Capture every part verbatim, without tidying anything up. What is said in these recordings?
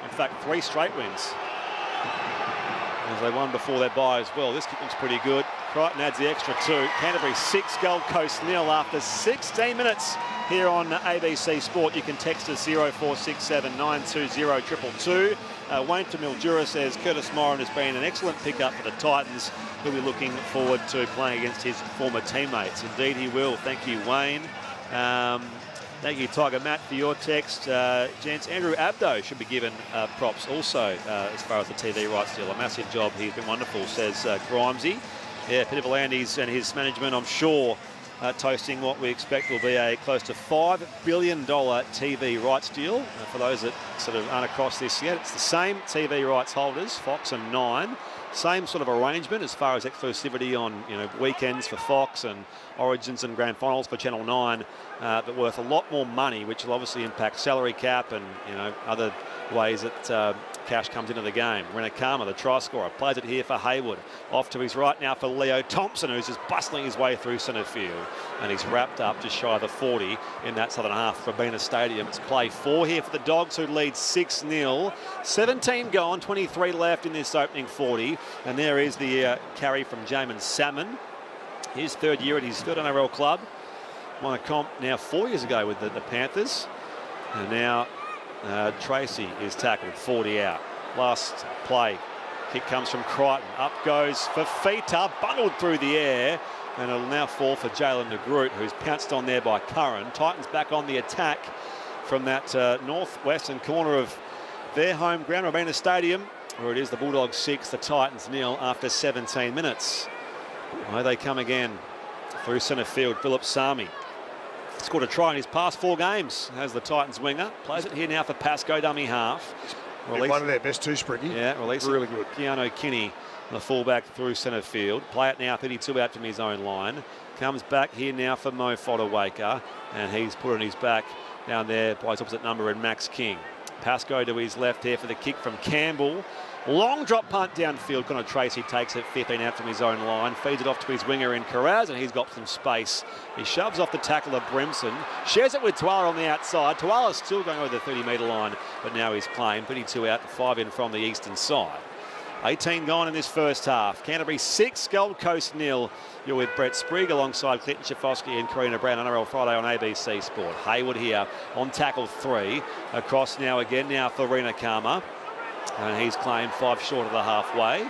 In fact, three straight wins. As they won before their bye as well. This kick looks pretty good. Crichton adds the extra two. Canterbury six, Gold Coast nil after sixteen minutes here on A B C Sport. You can text us zero four six seven nine two zero two two two. Uh, Wayne Mildura says Curtis Moran has been an excellent pickup for the Titans. He'll be looking forward to playing against his former teammates. Indeed he will. Thank you, Wayne. Um, Thank you, Tiger Matt, for your text. Uh, gents, Andrew Abdo should be given uh, props also uh, as far as the T V rights deal. A massive job. He's been wonderful, says uh, Grimesy. Yeah, Peter Volandis and his management, I'm sure, uh, toasting what we expect will be a close to five billion dollar T V rights deal. Uh, for those that sort of aren't across this yet, it's the same T V rights holders, Fox and Nine. Same sort of arrangement as far as exclusivity on, you know, weekends for Fox and Origins and Grand Finals for Channel nine, uh, but worth a lot more money, which will obviously impact salary cap and, you know, other ways that uh, cash comes into the game. Renakama, the try scorer, plays it here for Hayward. Off to his right now for Leo Thompson, who's just bustling his way through centre field. And he's wrapped up just shy of the forty in that southern half for Robina Stadium. It's play four here for the Dogs, who lead six nil. seventeen gone, twenty-three left in this opening forty. And there is the uh, carry from Jamin Salmon. His third year at his third N R L club. Won a comp now four years ago with the, the Panthers. And now uh, Tracy is tackled, forty out. Last play. Kick comes from Crichton. Up goes Fafita, bundled through the air. And it'll now fall for Jalen de Groot, who's pounced on there by Curran. Titans back on the attack from that uh, northwestern corner of their home ground, Robina Stadium, where it is the Bulldogs six, the Titans nil after seventeen minutes. Where they come again through centre field. Philip Sami scored a try in his past four games as the Titans winger. Plays it here now for Pascoe, dummy half. Release, one of their best two, Spriggy. Yeah, release really good. Keanu Kinney, the fullback, through centre field. Play it now, thirty-two out from his own line. Comes back here now for Mo Fodawaker, and he's put on his back down there by his opposite number in Max King. Pascoe to his left here for the kick from Campbell. Long drop punt downfield. Connor Tracy takes it fifteen out from his own line. Feeds it off to his winger in Carraz, and he's got some space. He shoves off the tackle of Brimson. Shares it with Tuala on the outside. Tuala's still going over the thirty metre line, but now he's claimed. thirty-two out, five in from the eastern side. eighteen gone in this first half. Canterbury six, Gold Coast nil. You're with Brett Sprigg alongside Clinton Schifosky and Karina Brown. N R L Friday on A B C Sport. Hayward here on tackle three. Across now again now for Renakama. And he's claimed five short of the halfway.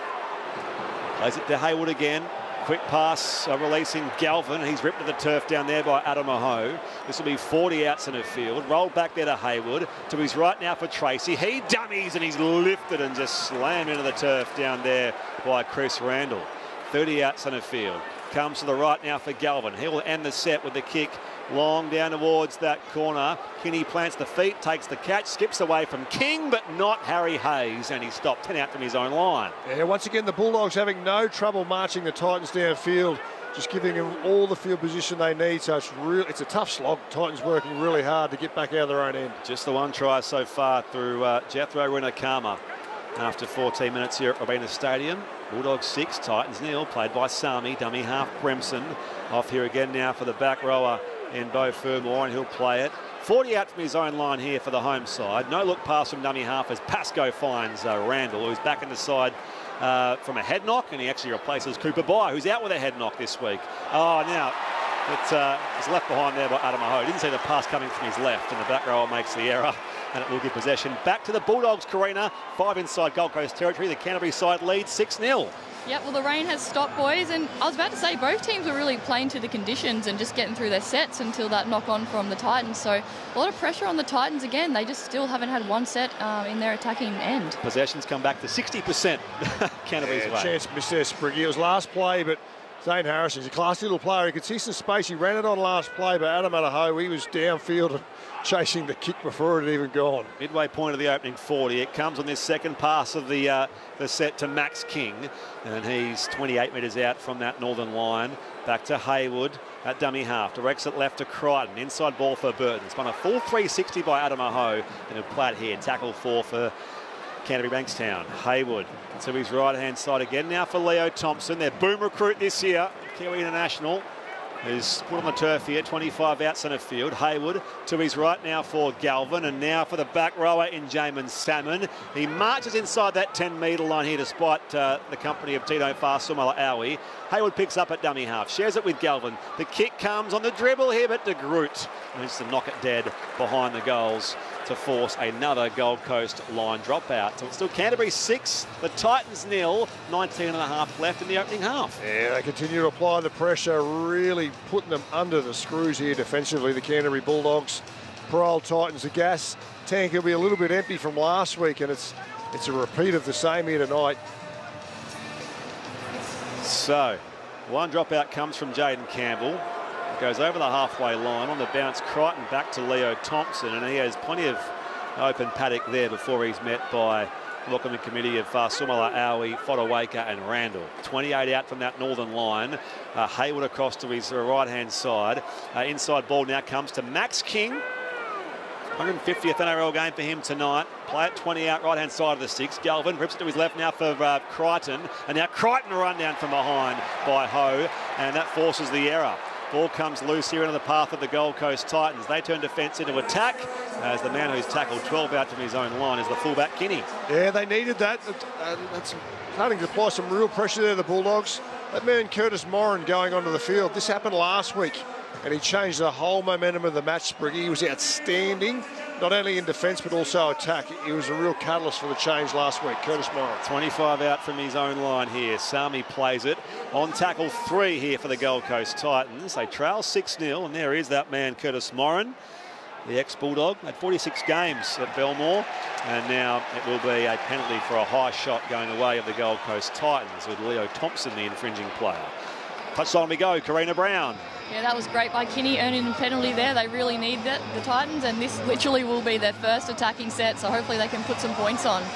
Plays it to Hayward again. Quick pass, uh, releasing Galvin. He's ripped to the turf down there by Adam Aho. This will be forty out centre field. Rolled back there to Hayward. To his right now for Tracy. He dummies and he's lifted and just slammed into the turf down there by Chris Randall. thirty out centre field. Comes to the right now for Galvin. He'll end the set with the kick long down towards that corner. Kinney plants the feet, takes the catch, skips away from King, but not Harry Hayes, and he stopped ten out from his own line. Yeah, once again, the Bulldogs having no trouble marching the Titans downfield, just giving them all the field position they need. So it's real, it's a tough slog. Titans working really hard to get back out of their own end. Just the one try so far through uh, Jethro Renakama after fourteen minutes here at Robina Stadium. Bulldogs six, Titans nil, played by Sami, dummy half Bremson. Off here again now for the back rower in Beau Fermor, and he'll play it. forty out from his own line here for the home side. No look pass from dummy half as Pascoe finds uh, Randall, who's back in the side uh, from a head knock, and he actually replaces Cooper Byer, who's out with a head knock this week. Oh, now it uh, is left behind there by Adam Aho. Didn't see the pass coming from his left, and the back rower makes the error, and it will give possession back to the Bulldogs, Karina. Five inside Gold Coast territory. The Canterbury side leads six nil. Yep, well, the rain has stopped, boys, and I was about to say both teams were really playing to the conditions and just getting through their sets until that knock-on from the Titans. So a lot of pressure on the Titans again. They just still haven't had one set um, in their attacking end. Possessions come back to sixty percent Canterbury's yeah, way. Chance missed there, Spriggy. It was last play, but Zane Harrison is a classy little player. He could see some space. He ran it on last play, but Adam Aho, he was downfield chasing the kick before it had even gone. Midway point of the opening forty. It comes on this second pass of the uh, the set to Max King, and he's twenty-eight metres out from that northern line. Back to Hayward at dummy half. Directs it left to Crichton. Inside ball for Burton. Spun a full three sixty by Adam Aho, and he'll play it here. Tackle four for Canterbury Bankstown. Hayward to his right hand side again now for Leo Thompson. Their boom recruit this year, Kiwi International. who's put on the turf here, twenty-five out centre field. Hayward to his right now for Galvin, and now for the back rower in Jamin Salmon. He marches inside that ten metre line here despite uh, the company of Tino Fa'asuamaleaui. Hayward picks up at dummy half, shares it with Galvin. The kick comes on the dribble here, but De Groot managed to knock it dead behind the goals to force another Gold Coast line dropout. So it's still Canterbury six, the Titans nil, nineteen and a half left in the opening half. Yeah, they continue to apply the pressure, really putting them under the screws here defensively, the Canterbury Bulldogs. Poor old Titans, the gas tank will be a little bit empty from last week, and it's it's a repeat of the same here tonight. So, one dropout comes from Jaden Campbell. It goes over the halfway line. On the bounce, Crichton back to Leo Thompson, and he has plenty of open paddock there before he's met by welcoming committee of Fa'asuamaleaui, Fotuaika and Randall. twenty-eight out from that northern line. Uh, Hayward across to his right-hand side. Uh, inside ball now comes to Max King. one hundred fiftieth N R L game for him tonight. Play at twenty out, right-hand side of the six. Galvin rips it to his left now for uh, Crichton. And now Crichton run down from behind by Ho. And that forces the error. Ball comes loose here into the path of the Gold Coast Titans. They turn defence into attack as the man who's tackled twelve out from his own line is the fullback Kinney. Yeah, they needed that. Uh, that's starting to apply some real pressure there, the Bulldogs. That man Curtis Moran going onto the field. This happened last week, and he changed the whole momentum of the match. Spriggy, he was outstanding, not only in defence but also attack. He was a real catalyst for the change last week, Curtis Moran. twenty-five out from his own line here. Sami plays it. On tackle three here for the Gold Coast Titans. They trail six nil, and there is that man, Curtis Moran, the ex-Bulldog. Had forty-six games at Belmore, and now it will be a penalty for a high shot going the way of the Gold Coast Titans with Leo Thompson, the infringing player. Touchline we go, Karina Brown. Yeah, that was great by Kinney, earning a penalty there. They really need that, the Titans, and this literally will be their first attacking set, so hopefully they can put some points on.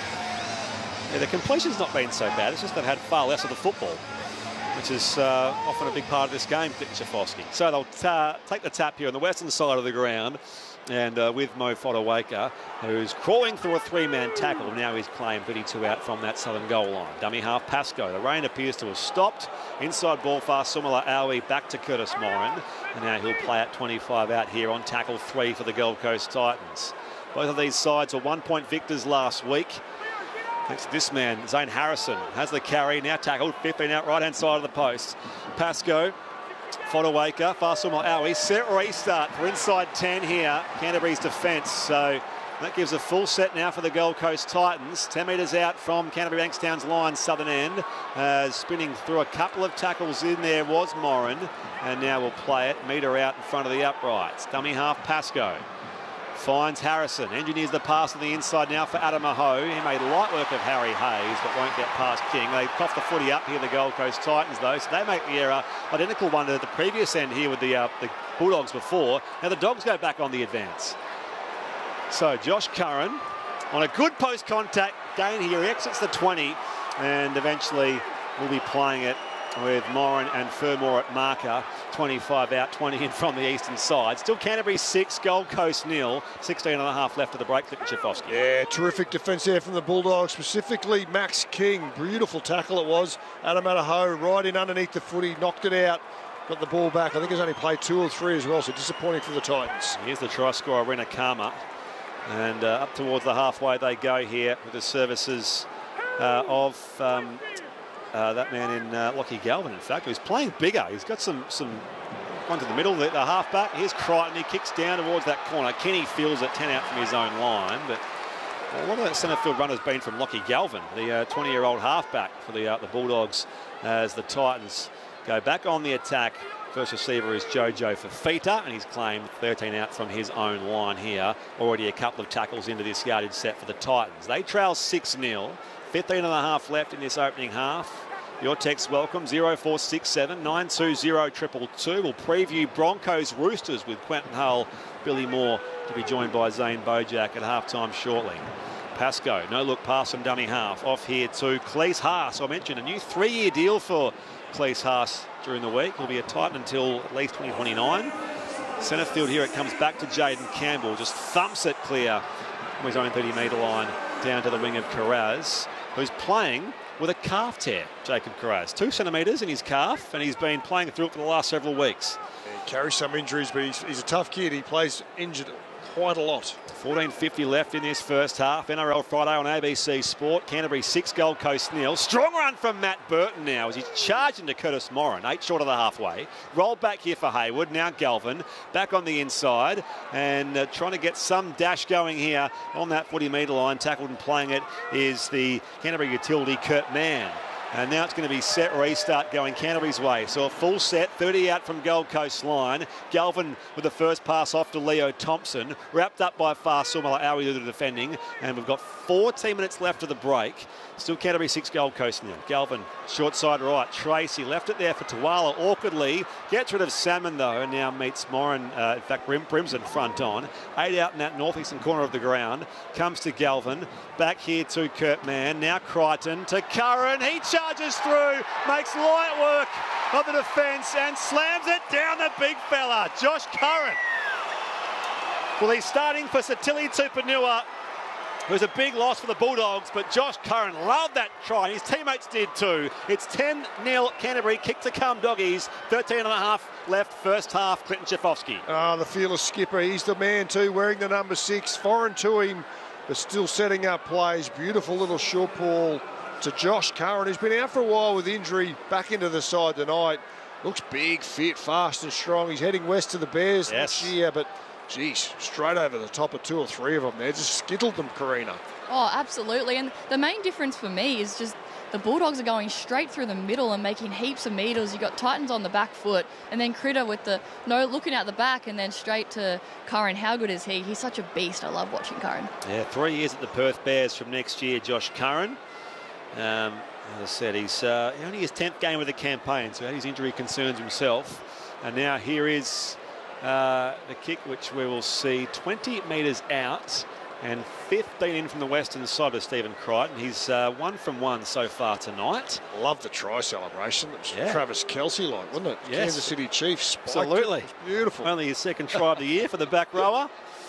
Yeah, the completion's not been so bad. It's just they've had far less of the football, which is uh, often a big part of this game, Chafosky. So they'll ta take the tap here on the western side of the ground, and uh, with Mo Fotuaika, who's crawling through a three-man tackle. Now he's claimed thirty-two out from that southern goal line. Dummy half Pascoe. The rain appears to have stopped. Inside ball Fa'asuamaleaui back to Curtis Moran, and now he'll play at twenty-five out here on tackle three for the Gold Coast Titans. Both of these sides were one-point victors last week. Thanks to this man, Zane Harrison, has the carry, now tackled, fifteen out, right-hand side of the post. Pascoe, Fotuaika, Fa'asuamaleaui, set restart for inside ten here, Canterbury's defence. So that gives a full set now for the Gold Coast Titans. ten metres out from Canterbury Bankstown's line, southern end. Uh, spinning through a couple of tackles in there was Moran, and now we'll play it, metre out in front of the uprights. Dummy half Pascoe. Finds Harrison, engineers the pass to the inside now for Adam Aho. He made light work of Harry Hayes, but won't get past King. They cough the footy up here, the Gold Coast Titans, though, so they make the error. Identical one to the previous end here with the, uh, the Bulldogs before. Now the Dogs go back on the advance. So Josh Curran on a good post contact gain here. He exits the twenty, and eventually will be playing it with Moran and Fermor at marker. twenty-five out, twenty in from the eastern side. Still Canterbury six, Gold Coast nil. sixteen and a half left of the break, Chafosky. Yeah, terrific defence there from the Bulldogs, specifically Max King. Beautiful tackle it was. Adam Aho right in underneath the footy, knocked it out, got the ball back. I think he's only played two or three as well, so disappointing for the Titans. Here's the try scorer, Rena Kama. And uh, up towards the halfway they go here with the services uh, of um, uh, that man in uh, Lockie Galvin, in fact, who's playing bigger. He's got some some one to the middle, the, the halfback. Here's Crichton, he kicks down towards that corner. Kenny feels it, ten out from his own line, but a lot of that centre field run has been from Lockie Galvin, the twenty-year-old uh, halfback for the, uh, the Bulldogs, as the Titans go back on the attack. First receiver is Jojo Fafita, and he's claimed thirteen out from his own line here. Already a couple of tackles into this yardage set for the Titans. They trail six nil, fifteen and a half left in this opening half. Your text welcome, zero four six seven nine two zero two two two. We'll preview Broncos Roosters with Quentin Hull, Billy Moore to be joined by Zane Bojack at halftime shortly. Pascoe, no look pass from dummy half. Off here to Cleese Haas. I mentioned a new three-year deal for Cleese Haas during the week. He'll be a Titan until at least twenty twenty-nine. Centre field here, it comes back to Jaden Campbell. Just thumps it clear from his own thirty metre line down to the wing of Carraz, who's playing with a calf tear, Jacob Kiraz. Two centimetres in his calf, and he's been playing through it for the last several weeks. Yeah, he carries some injuries, but he's, he's a tough kid. He plays injured quite a lot. fourteen fifty left in this first half. N R L Friday on A B C Sport. Canterbury six, Gold Coast nil. Strong run from Matt Burton now as he's charged into Curtis Moran, eight short of the halfway. Rolled back here for Hayward. Now Galvin back on the inside and uh, trying to get some dash going here on that forty metre line. Tackled and playing it is the Canterbury utility Kurt Mann. And now it's going to be set restart going Canterbury's way. So a full set, thirty out from Gold Coast line. Galvin with the first pass off to Leo Thompson. Wrapped up by Far Sumala Aui the defending. And we've got fourteen minutes left of the break. Still Canterbury six, Gold Coast nil. Galvin, short side right. Tracy left it there for Tuala awkwardly. Gets rid of Salmon though and now meets Moran. Uh, in fact, Brim, Brimson front on. Eight out in that northeastern corner of the ground. Comes to Galvin. Back here to Kurt Mann. Now Crichton to Curran. He charges through. Makes light work of the defence and slams it down the big fella. Josh Curran. Well, he's starting for Satili Tupanua. It was a big loss for the Bulldogs, but Josh Curran loved that try. His teammates did too. It's ten nil Canterbury, kick to come Doggies. thirteen and a half left, first half. Clinton Schifofsky. Ah, the fearless skipper. He's the man too, wearing the number six. Foreign to him, but still setting up plays. Beautiful little short ball to Josh Curran, who's been out for a while with injury. Back into the side tonight. Looks big, fit, fast and strong. He's heading west to the Bears yes. this year, but geez, straight over the top of two or three of them there. Just skittled them, Karina. Oh, absolutely. And the main difference for me is just the Bulldogs are going straight through the middle and making heaps of meters. You've got Titans on the back foot and then Critter with the no looking out the back and then straight to Curran. How good is he? He's such a beast. I love watching Curran. Yeah, three years at the Perth Bears from next year, Josh Curran. Um, as I said, he's uh, only his tenth game of the campaign, so he had his injury concerns himself. And now here is uh, the kick, which we will see twenty metres out and fifteen in from the western side of Stephen Crichton. He's uh, one from one so far tonight. Love the try celebration. It was yeah. Travis Kelce like, wasn't it? Yes. Kansas City Chiefs. Spiked Absolutely. It. It was beautiful. Only his second try of the year for the back rower.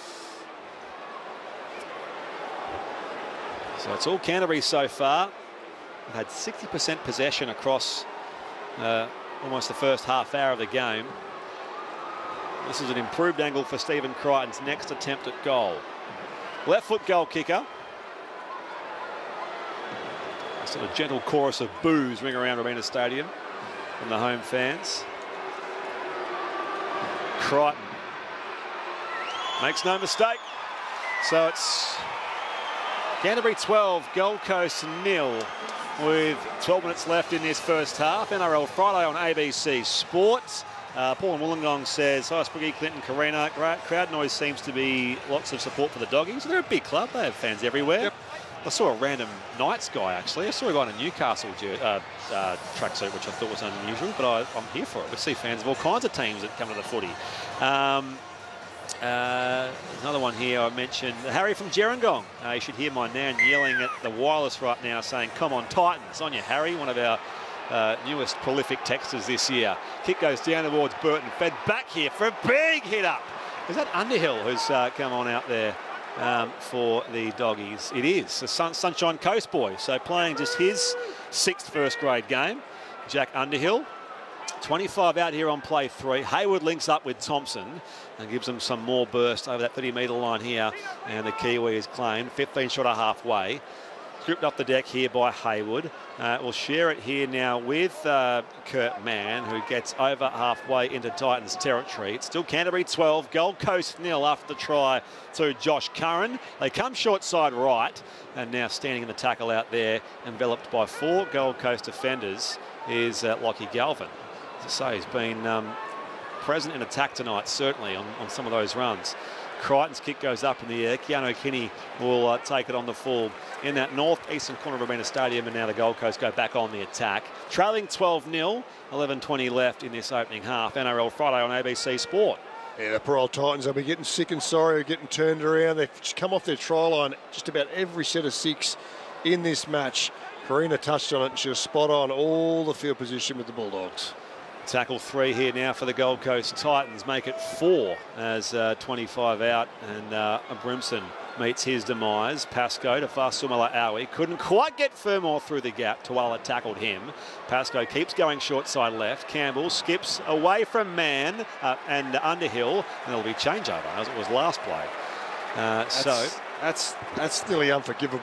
So it's all Canterbury so far. They've had sixty percent possession across uh, almost the first half hour of the game. This is an improved angle for Stephen Crichton's next attempt at goal. Left foot goal kicker. A sort of gentle chorus of boos ring around Robina Stadium from the home fans. Crichton makes no mistake. So it's Canterbury twelve, Gold Coast nil with twelve minutes left in this first half. N R L Friday on A B C Sports. Uh, Paul and Wollongong says, hi, Spriggy, Clinton, Karina. Great crowd noise seems to be lots of support for the Doggies. They're a big club. They have fans everywhere. Yep. I saw a random Knights guy, actually. I saw a guy in a Newcastle uh, uh, tracksuit, which I thought was unusual, but I, I'm here for it. We see fans of all kinds of teams that come to the footy. Um, uh, there's another one here I mentioned. Harry from Gerringong. Uh, you should hear my nan yelling at the wireless right now saying, come on, Titans. On you, Harry, one of our Uh, newest prolific texters this year. Kick goes down towards Burton. Fed back here for a big hit up. Is that Underhill who's uh, come on out there um, for the Doggies? It is. The Sun Sunshine Coast boy. So playing just his sixth first grade game. Jack Underhill. twenty-five out here on play three. Hayward links up with Thompson and gives them some more burst over that thirty metre line here. And the Kiwi is claimed. fifteen shot of halfway. Stripped off the deck here by Hayward. Uh, we'll share it here now with uh, Kurt Mann, who gets over halfway into Titans territory. It's still Canterbury twelve, Gold Coast nil after the try to Josh Curran. They come short side right, and now standing in the tackle out there, enveloped by four Gold Coast defenders, is uh, Lockie Galvin. As I say, he's been um, present in attack tonight, certainly, on, on some of those runs. Crichton's kick goes up in the air. Keanu Kinney will uh, take it on the full in that north-eastern corner of Robina Stadium, and now the Gold Coast go back on the attack. Trailing twelve nil, eleven twenty left in this opening half. N R L Friday on A B C Sport. Yeah, the poor old Titans, they'll be getting sick and sorry, getting turned around. They've come off their try line just about every set of six in this match. Karina touched on it, and she was spot on all the field position with the Bulldogs. Tackle three here now for the Gold Coast Titans. Make it four as uh, twenty-five out, and uh, Brimson meets his demise. Pascoe to Fasumala Awi. Couldn't quite get Fermor through the gap. Tuala tackled him. Pascoe keeps going short side left. Campbell skips away from Mann uh, and Underhill. And it'll be changeover, as it was last play. Uh, That's, so that's, that's nearly unforgivable.